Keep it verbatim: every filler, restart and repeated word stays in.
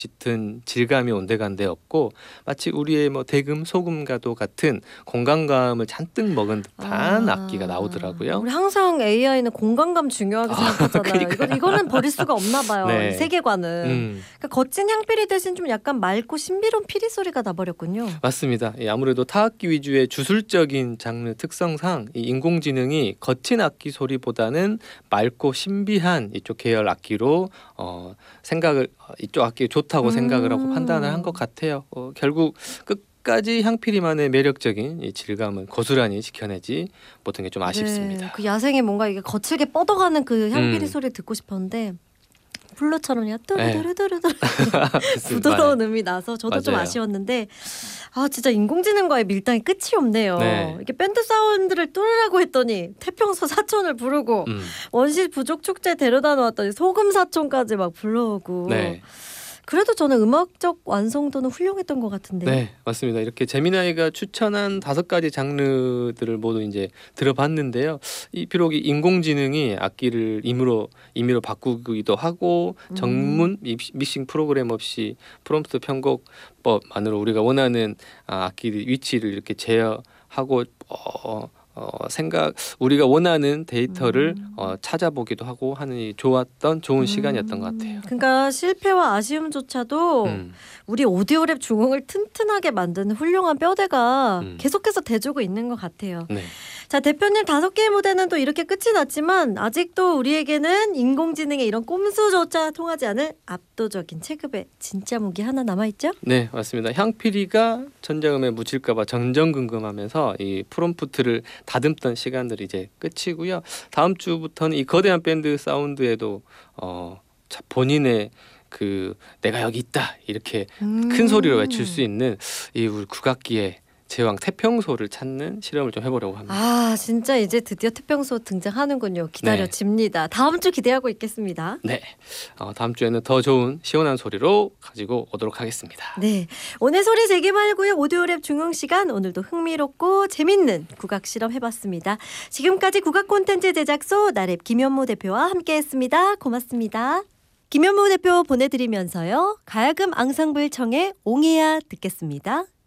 짙은 질감이 온데간데 없고 마치 우리의 뭐 대금, 소금과도 같은 공간감을 잔뜩 먹은 듯한 아. 악기가 나오더라고요. 우리 항상 에이아이는 공간감 중요하게 아, 생각하잖아요. 이거, 그러니까요. 이거는 버릴 수가 없나 봐요. 네. 이 세계관은. 음. 그러니까 거친 향피리 대신 좀 약간 맑고 신비로운 피리 소리가 나버렸군요. 맞습니다. 예, 아무래도 타악기 위주의 주술적인 장르 특성상 이 인공지능이 거친 악기 소리보다는 맑고 신비한 이쪽 계열 악기로 어, 생각을 이쪽 악기 좋다고 음. 생각을 하고 판단을 한 것 같아요. 어, 결국 끝까지 향피리만의 매력적인 이 질감을 고스란히 지켜내지 못한 게 좀 아쉽습니다. 네, 그 야생에 뭔가 이게 거칠게 뻗어가는 그 향피리 음. 소리 듣고 싶었는데 플루처럼 그냥 네. 뚜루뚜루뚜루 부드러운 음이 나서 저도 좀 맞아요. 아쉬웠는데 아 진짜 인공지능과의 밀당이 끝이 없네요. 네. 이렇게 밴드 사운드를 뚫으라고 했더니 태평소 사촌을 부르고 음. 원시 부족 축제 데려다 놓았더니 소금 사촌까지 막 불러오고 네. 그래도 저는 음악적 완성도는 훌륭했던 것 같은데. 네, 맞습니다. 이렇게 재미나이가 추천한 다섯 가지 장르들을 모두 이제 들어봤는데요. 이 비록 이 인공지능이 악기를 임의로 임의로 바꾸기도 하고 전문 미- 믹싱 프로그램 없이 프롬프트 편곡법만으로 우리가 원하는 아, 악기 위치를 이렇게 제어하고 어, 어, 생각 우리가 원하는 데이터를 음. 어, 찾아보기도 하고 하는 이 좋았던 좋은 음. 시간이었던 것 같아요. 그러니까 실패와 아쉬움조차도 음. 우리 오디오랩 중흥을 튼튼하게 만드는 훌륭한 뼈대가 음. 계속해서 대주고 있는 것 같아요. 네. 자, 대표님 다섯 개의 무대는 또 이렇게 끝이 났지만 아직도 우리에게는 인공지능의 이런 꼼수조차 통하지 않을 압도적인 체급의 진짜 무기 하나 남아있죠? 네, 맞습니다. 향피리가 전자음에 묻힐까봐 전전긍긍하면서 이 프롬프트를 다듬던 시간들이 이제 끝이고요. 다음 주부터는 이 거대한 밴드 사운드에도 어, 자, 본인의 그 내가 여기 있다 이렇게 음. 큰 소리로 외칠 수 있는 이 우리 국악기의 제왕 태평소를 찾는 실험을 좀 해보려고 합니다. 아, 진짜 이제 드디어 태평소 등장하는군요. 기다려집니다. 다음 주 기대하고 있겠습니다. 네, 어, 다음 주에는 더 좋은 시원한 소리로 가지고 오도록 하겠습니다. 네, 오늘 소리 재개발구역 오디오랩 중흥 시간 오늘도 흥미롭고 재밌는 국악 실험 해봤습니다. 지금까지 국악 콘텐츠 제작소 나랩 김현모 대표와 함께했습니다. 고맙습니다. 김현모 대표 보내드리면서요. 가야금 앙상블 청의 옹해야 듣겠습니다.